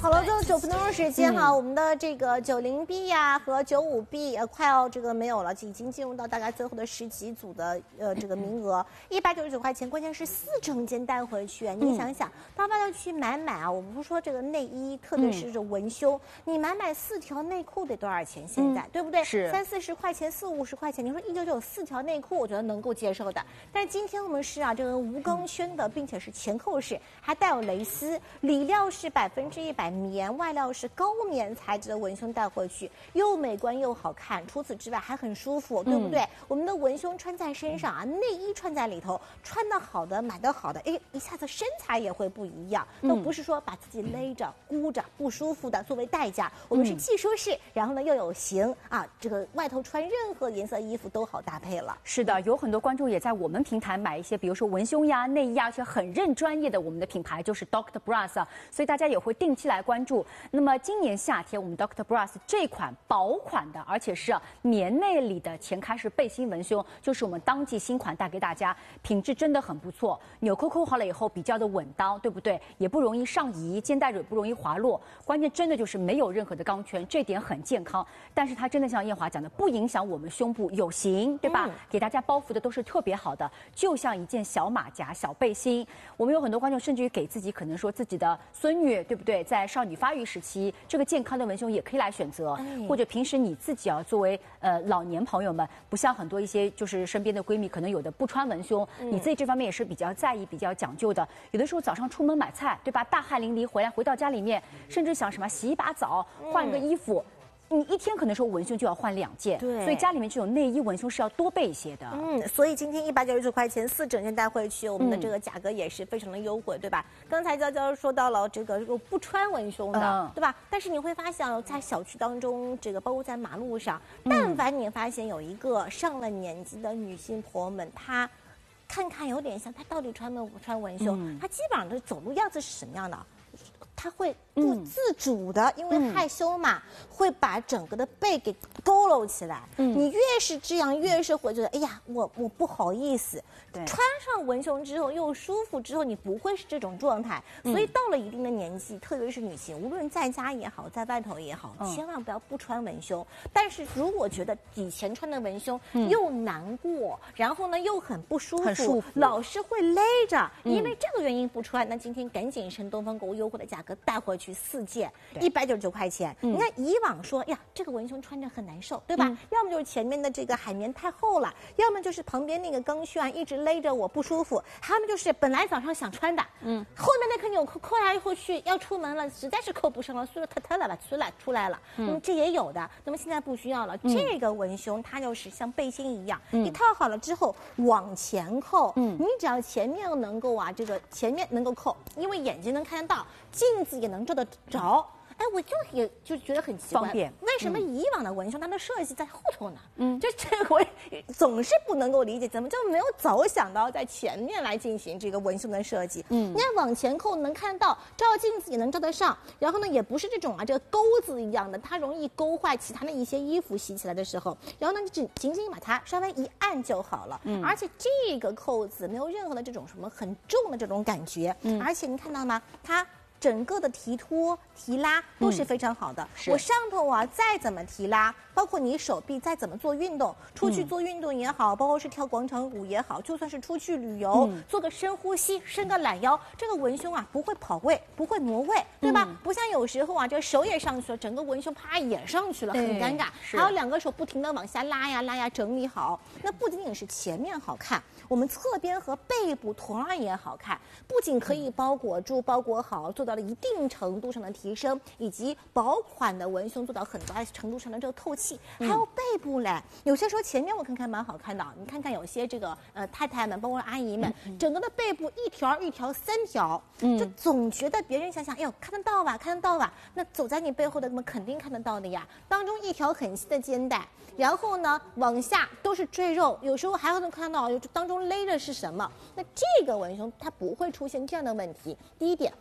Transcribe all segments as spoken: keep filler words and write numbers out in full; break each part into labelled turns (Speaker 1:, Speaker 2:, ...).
Speaker 1: 好了，最后九分钟时间哈，嗯、我们的这个九零 B 呀和九五 B 呃快要这个没有了，已经进入到大概最后的十几组的呃这个名额，一百九十九块钱，关键是四整件带回去，你想想，大家要去买买啊，我们不是说这个内衣，特别是这种文胸，嗯、你买买四条内裤得多少钱？现在、嗯、对不对？
Speaker 2: 是
Speaker 1: 三四十块钱，四五十块钱，你说一九九四条内裤，我觉得能够接受的。但是今天我们是啊，这个无钢圈的，并且是前扣式，还带有蕾丝，里料是百分之一百棉，外料是高棉材质的文胸带回去，又美观又好看。除此之外还很舒服，对不对？嗯、我们的文胸穿在身上啊，内衣穿在里头，穿的好的，买的好的，哎，一下子身材也会不一样。都不是说把自己勒着、箍着不舒服的作为代价，我们是既舒适，然后呢又有型啊，这个外头穿任何颜色衣服都好搭配了。
Speaker 2: 是的，有很多观众也在我们平台买一些，比如说文胸呀、内衣啊，而且很认专业的我们的品牌就是 Doctor Bras 啊，所以大家也会定期来关注。那么今年夏天我们 Doctor Bras 这款薄款的，而且是棉内里的前开式背心文胸，就是我们当季新款带给大家，品质真的很不错。纽扣扣好了以后比较的稳当，对不对？也不容易上移，肩带蕊不容易滑落。关键真的就是没有任何的钢圈，这点很健康。但是它真的像艳华讲的，不影响我们胸部，有型，对吧？嗯、给大家包覆的都是特别好的，就像一件小马甲、小背心。我们有很多观众甚至于给自己可能说自己的孙女，对不对？在少女发育时期，这个健康的文胸也可以来选择，哎、或者平时你自己啊，作为呃老年朋友们，不像很多一些就是身边的闺蜜，可能有的不穿文胸，嗯、你自己这方面也是比较在意、比较讲究的。有的时候早上出门买菜，对吧？大汗淋漓回来，回到家里面，甚至想什么洗一把澡，换个衣服。嗯你一天可能说文胸就要换两件，
Speaker 1: 对，
Speaker 2: 所以家里面这种内衣文胸是要多备一些的。
Speaker 1: 嗯，所以今天一百九十九块钱四整件带回去，我们的这个价格也是非常的优惠，对吧？刚才娇娇说到了这个不穿文胸的，嗯、对吧？但是你会发现，在小区当中，这个包括在马路上，但凡你发现有一个上了年纪的女性朋友们，她看看有点像，她到底穿没穿文胸？嗯、她基本上的走路样子是什么样的？他会不自主的，嗯、因为害羞嘛，嗯、会把整个的背给佝偻起来。嗯、你越是这样，越是会觉得，哎呀，我我不好意思。穿上文胸之后又舒服之后，你不会是这种状态。嗯、所以到了一定的年纪，特别是女性，无论在家也好，在外头也好，嗯、千万不要不穿文胸。但是如果觉得以前穿的文胸又难过，嗯、然后呢又很不舒服，
Speaker 2: 很舒服
Speaker 1: 老是会勒着，嗯、因为这个原因不穿，那今天赶紧趁东方购物优惠的价格带回去四件，一百九十九块钱。嗯、你看以往说呀，这个文胸穿着很难受，对吧？嗯、要么就是前面的这个海绵太厚了，要么就是旁边那个钢圈一直勒着我不舒服，还有就是本来早上想穿的，嗯，后面那颗纽扣扣来扣去要出门了，实在是扣不上了，所以特特了吧，出来出来了。嗯，那么这也有的，那么现在不需要了。嗯、这个文胸它就是像背心一样，嗯、一套好了之后往前扣，嗯，你只要前面能够啊，这个前面能够扣，因为眼睛能看得到，镜子也能照得着。哎，我就也就觉得很奇怪，
Speaker 2: 方便。
Speaker 1: 为什么以往的文胸它的设计在后头呢？嗯，就这我总是不能够理解，怎么就没有早想到在前面来进行这个文胸的设计？嗯，你看往前扣能看到，照镜子也能照得上，然后呢也不是这种啊这个钩子一样的，它容易勾坏其他的一些衣服洗起来的时候，然后呢你只仅仅把它稍微一按就好了。嗯，而且这个扣子没有任何的这种什么很重的这种感觉，嗯，而且你看到吗？它整个的提托、提拉都是非常好的。嗯、我上头啊，再怎么提拉，包括你手臂再怎么做运动，出去做运动也好，嗯、包括是跳广场舞也好，就算是出去旅游，嗯、做个深呼吸，伸个懒腰，这个文胸啊不会跑位，不会挪位，对吧？嗯、不像有时候啊，这个手也上去了，整个文胸啪也上去了，很尴尬。还有两个手不停的往下拉呀拉呀，整理好。那不仅仅是前面好看，我们侧边和背部同样也好看，不仅可以包裹住、包裹好，做到到了一定程度上的提升，以及薄款的文胸做到很大程度上的这个透气，还有背部嘞。有些时候前面我看看蛮好看的，你看看有些这个呃太太们，包括阿姨们，嗯、整个的背部一条一条三条，嗯、就总觉得别人想想，哎呦看得到吧，看得到吧？那走在你背后的那么肯定看得到的呀。当中一条很细的肩带，然后呢往下都是赘肉，有时候还能看到当中勒着是什么。那这个文胸它不会出现这样的问题。第一点，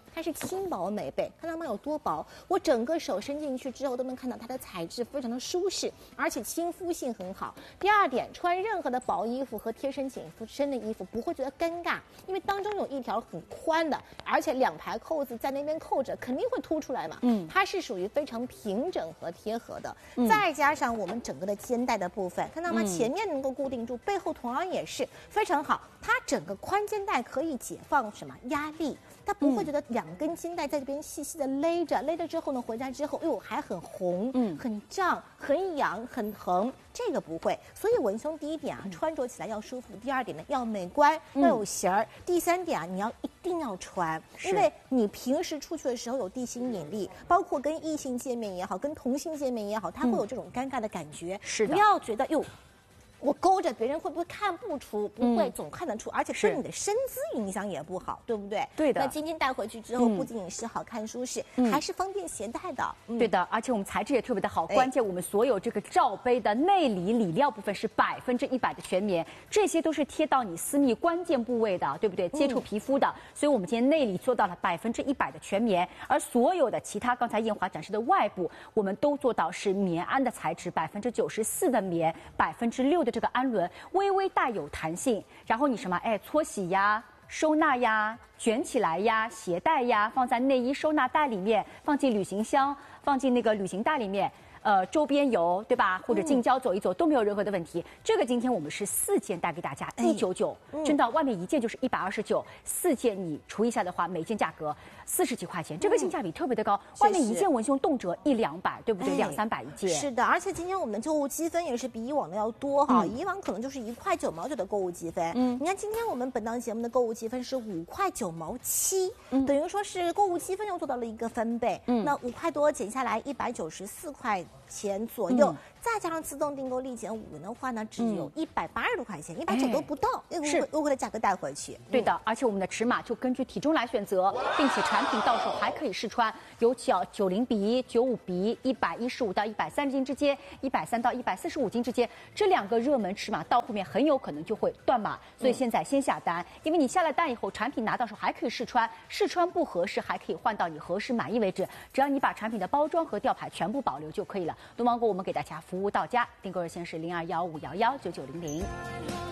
Speaker 1: 它是轻薄美背，看到吗？有多薄？我整个手伸进去之后，都能看到它的材质非常的舒适，而且亲肤性很好。第二点，穿任何的薄衣服和贴身紧身的衣服不会觉得尴尬，因为当中有一条很宽的，而且两排扣子在那边扣着，肯定会凸出来嘛。嗯，它是属于非常平整和贴合的，嗯、再加上我们整个的肩带的部分，看到吗？嗯、前面能够固定住，背后同样也是非常好。它整个宽肩带可以解放什么压力？它不会觉得两根肩带在这边细细的勒着，勒着之后呢，回家之后，哟还很红，嗯，很胀、很痒、很疼，这个不会。所以文胸第一点啊，穿着起来要舒服；第二点呢，要美观，要有型儿；第三点啊，你要一定要穿，因为你平时出去的时候有地心引力，包括跟异性见面也好，跟同性见面也好，它会有这种尴尬的感觉。
Speaker 2: 是的，
Speaker 1: 不要觉得哟。我勾着别人会不会看不出？不会，总看得出，而且对你的身姿影响也不好，对不对？
Speaker 2: 对的。
Speaker 1: 那今天带回去之后，不仅仅是好看舒适，还是方便携带的。
Speaker 2: 对的，而且我们材质也特别的好，关键我们所有这个罩杯的内里里料部分是百分之一百的全棉，这些都是贴到你私密关键部位的，对不对？接触皮肤的，所以我们今天内里做到了百分之一百的全棉，而所有的其他刚才艳华展示的外部，我们都做到是棉安的材质，百分之九十四的棉，百分之六的这个氨纶。微微带有弹性，然后你什么哎搓洗呀、收纳呀、卷起来呀、携带呀，放在内衣收纳袋里面，放进旅行箱，放进那个旅行袋里面。呃，周边游对吧？或者近郊走一走、嗯、都没有任何的问题。这个今天我们是四件带给大家，一九九，真的，外面一件就是一百二十九，四件你除一下的话，每件价格四十几块钱，这个性价比特别的高。嗯、外面一件文胸动辄一两百，对不对？两三百一件。
Speaker 1: 是的，而且今天我们的购物积分也是比以往的要多哈，嗯、以往可能就是一块九毛九的购物积分，嗯，你看今天我们本档节目的购物积分是五块九毛七，嗯，等于说是购物积分又做到了一个翻倍，嗯，那五块多减下来一百九十四块钱左右，嗯、再加上自动订购立减五元的话呢，只有一百八十多块钱，一百九都不到，优惠优惠的价格带回去。
Speaker 2: 对的，而且我们的尺码就根据体重来选择，并且产品到手还可以试穿，有九九零比一、九五比一、一百一十五到一百三十斤之间、一百三到一百四十五斤之间，这两个热门尺码到后面很有可能就会断码，所以现在先下单，因为你下了单以后，产品拿到手还可以试穿，试穿不合适还可以换到你合适满意为止，只要你把产品的包装和吊牌全部保留就可以了。东方哥，我们给大家服务到家，订购热线是零二幺五幺幺九九零零。